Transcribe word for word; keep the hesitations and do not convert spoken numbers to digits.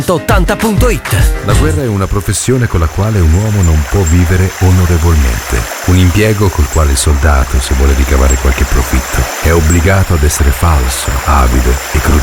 ottanta punto it. La guerra è una professione con la quale un uomo non può vivere onorevolmente. Un impiego col quale il soldato, se vuole ricavare qualche profitto, è obbligato ad essere falso, avido e crudele.